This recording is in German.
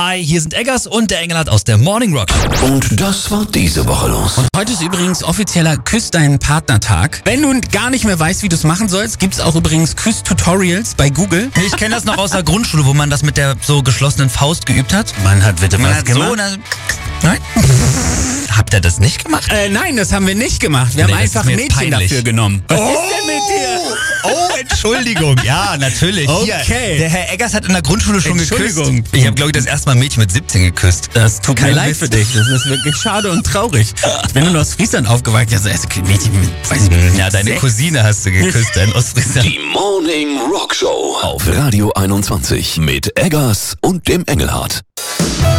Hi, hier sind Eggers und der Engelhardt aus der Morning Rock. Und das war diese Woche los. Und heute ist übrigens offizieller Küss deinen Partner-Tag. Wenn du gar nicht mehr weißt, wie du es machen sollst, gibt's auch übrigens Küss-Tutorials bei Google. Ich kenne das noch aus der Grundschule, wo man das mit der so geschlossenen Faust geübt hat. Man hat bitte was hat gemacht. so, nein? Habt ihr das nicht gemacht? Nein, das haben wir nicht gemacht. Wir haben das ist einfach mir jetzt Mädchen peinlich. dafür genommen. Was ist denn mit dir? Oh, Entschuldigung. Ja, natürlich. Okay. Hier, der Herr Eggers hat in der Grundschule schon geküsst. Entschuldigung. Ich habe, glaube ich, das erste Mal ein Mädchen mit 17 geküsst. Das tut mir Kein leid Witz. für dich. Das ist wirklich schade und traurig. Ich bin nur aus Friesland aufgewachsen. Also Mädchen mit, weiß ich nicht, Ja, deine 6. Cousine hast du geküsst, dein Ostfriesland. Die Morning Rock Show auf Radio 21 mit Eggers und dem Engelhardt.